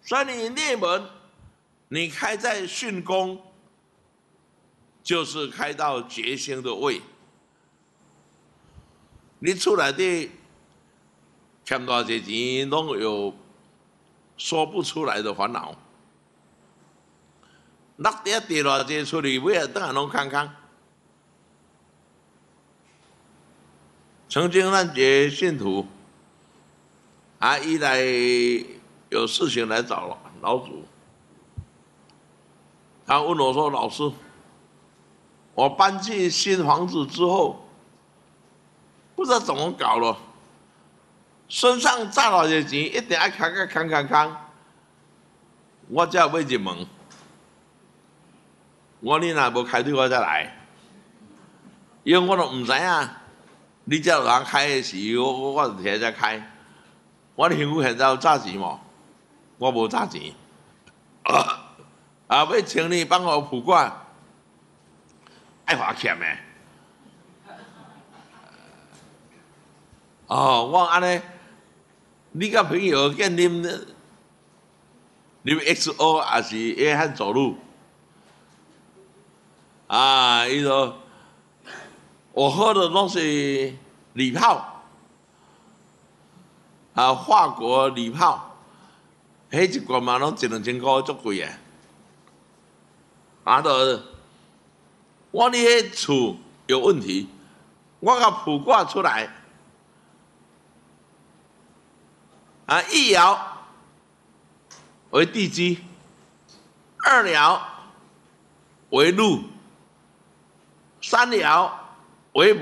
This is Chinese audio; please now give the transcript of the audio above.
所以你内门，你开在巽宫，就是开到劫星的位，你出来的欠偌济钱，拢有说不出来的烦恼。落地跌偌济出去，尾啊等下拢空空。曾经咱一个信徒，伊来有事情来找老祖，他问我说：“老师，我搬进新房子之后，不知道怎么搞了，身上赚偌济钱，一定要扛。我才要入门。我你若无开对，我再来，因为我都唔知影。”你只有人开的时，我就摕在开。我的幸福现在有炸钱无？我无炸钱。要请你帮我卜卦，爱花钱的。我安尼，你甲朋友见啉 XO 还是约翰走路？伊说。我喝的都是礼炮，法国礼炮，迄一罐嘛拢1-2千块，足贵诶。我你迄厝有问题，我甲卜卦出来，一爻为地基，2爻为禄，3爻为